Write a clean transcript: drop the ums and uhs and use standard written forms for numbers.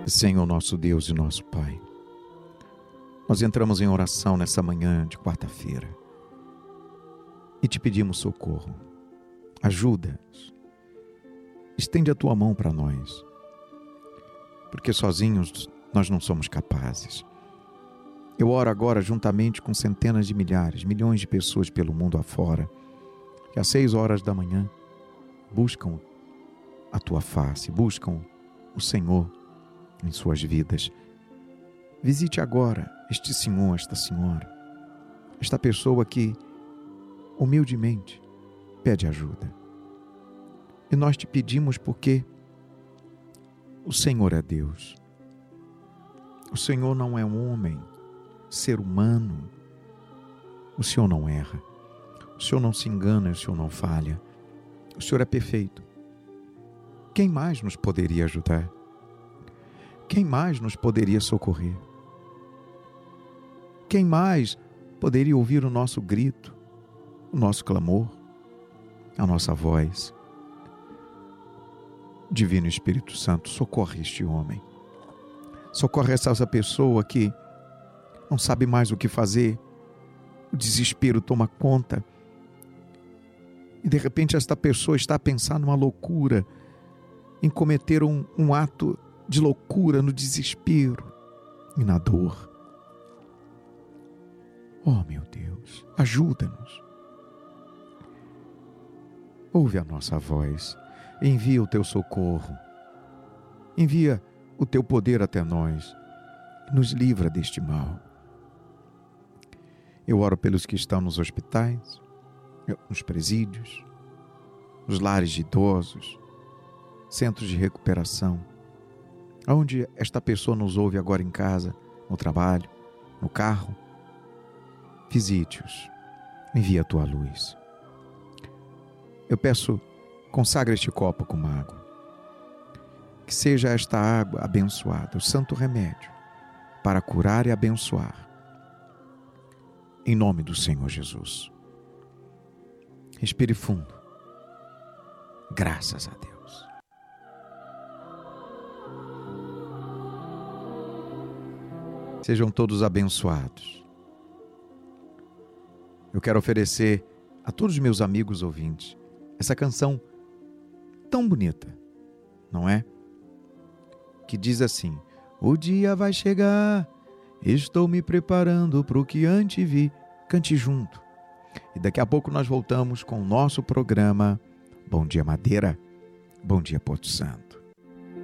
Senhor nosso Deus e nosso Pai, nós entramos em oração nessa manhã de quarta-feira e te pedimos socorro, ajuda-nos, estende a tua mão para nós, porque sozinhos nós não somos capazes. Eu oro agora juntamente com centenas de milhares, milhões de pessoas pelo mundo afora, que às 6 horas da manhã buscam a tua face, buscam o Senhor em suas vidas. Visite agora este senhor, esta senhora, esta pessoa que humildemente pede ajuda. E nós te pedimos porque o Senhor é Deus. O Senhor não é um homem, ser humano. O Senhor não erra. O Senhor não se engana, o Senhor não falha. O Senhor é perfeito. Quem mais nos poderia ajudar? Quem mais nos poderia socorrer? Quem mais poderia ouvir o nosso grito, o nosso clamor, a nossa voz? Divino Espírito Santo, socorre este homem. Socorre essa pessoa que não sabe mais o que fazer. O desespero toma conta. E de repente esta pessoa está a pensar numa loucura, em cometer um ato de loucura no desespero e na dor. Oh, meu Deus, ajuda-nos. Ouve a nossa voz, envia o teu socorro, envia o teu poder até nós, nos livra deste mal. Eu oro pelos que estão nos hospitais, nos presídios, nos lares de idosos, centros de recuperação, onde esta pessoa nos ouve agora em casa, no trabalho, no carro. Visite-os, envia a tua luz. Eu peço, consagra este copo com água, que seja esta água abençoada, o santo remédio para curar e abençoar, em nome do Senhor Jesus. Respire fundo. Graças a Deus. Sejam todos abençoados. Eu quero oferecer a todos os meus amigos ouvintes essa canção tão bonita, não é? Que diz assim: o dia vai chegar, estou me preparando para o que antevi. Cante junto. E daqui a pouco nós voltamos com o nosso programa Bom Dia Madeira, Bom Dia Porto Santo.